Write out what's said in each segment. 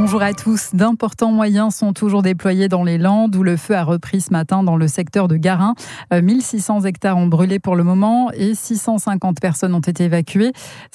Bonjour à tous. D'importants moyens sont toujours déployés dans les Landes où le feu a repris ce matin dans le secteur de Garin. 1600 hectares ont brûlé pour le moment et 650 personnes ont été évacuées.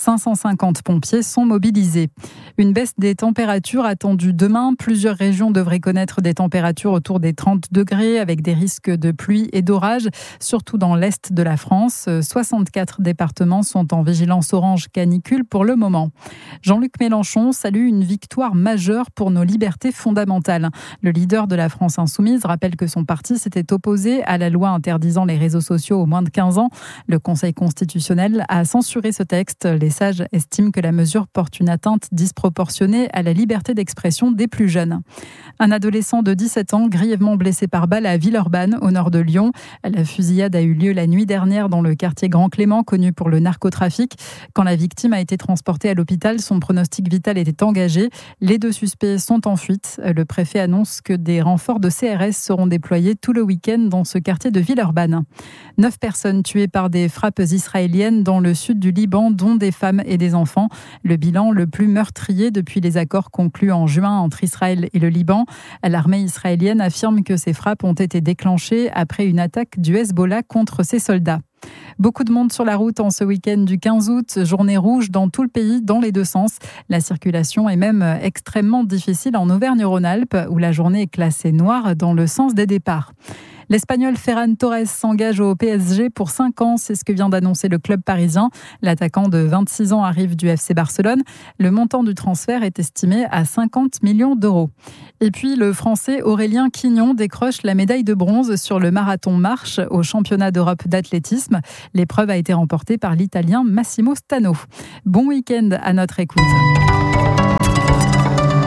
550 pompiers sont mobilisés. Une baisse des températures attendue demain. Plusieurs régions devraient connaître des températures autour des 30 degrés avec des risques de pluie et d'orage, surtout dans l'est de la France. 64 départements sont en vigilance orange canicule pour le moment. Jean-Luc Mélenchon salue une victoire majeure pour nos libertés fondamentales. Le leader de la France insoumise rappelle que son parti s'était opposé à la loi interdisant les réseaux sociaux aux moins de 15 ans. Le Conseil constitutionnel a censuré ce texte. Les sages estiment que la mesure porte une atteinte disproportionnée à la liberté d'expression des plus jeunes. Un adolescent de 17 ans grièvement blessé par balle à Villeurbanne, au nord de Lyon. La fusillade a eu lieu la nuit dernière dans le quartier Grand Clément, connu pour le narcotrafic. Quand la victime a été transportée à l'hôpital, son pronostic vital était engagé. Les deux suspects sont en fuite. Le préfet annonce que des renforts de CRS seront déployés tout le week-end dans ce quartier de Villeurbanne. 9 personnes tuées par des frappes israéliennes dans le sud du Liban, dont des femmes et des enfants. Le bilan le plus meurtrier depuis les accords conclus en juin entre Israël et le Liban. L'armée israélienne affirme que ces frappes ont été déclenchées après une attaque du Hezbollah contre ses soldats. Beaucoup de monde sur la route en ce week-end du 15 août, journée rouge dans tout le pays, dans les deux sens. La circulation est même extrêmement difficile en Auvergne-Rhône-Alpes, où la journée est classée noire dans le sens des départs. L'Espagnol Ferran Torres s'engage au PSG pour 5 ans, c'est ce que vient d'annoncer le club parisien. L'attaquant de 26 ans arrive du FC Barcelone. Le montant du transfert est estimé à 50 millions d'euros. Et puis le Français Aurélien Quignon décroche la médaille de bronze sur le marathon marche au championnat d'Europe d'athlétisme. L'épreuve a été remportée par l'Italien Massimo Stano. Bon week-end à notre écoute.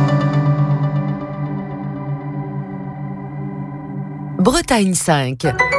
Bretagne 5.